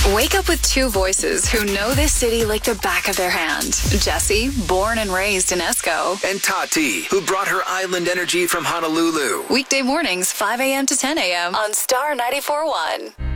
Wake up with two voices who know this city like the back of their hand. Jesse, born and raised in Esco. And Tati, who brought her island energy from Honolulu. Weekday mornings, 5 a.m. to 10 a.m. on Star 94.1.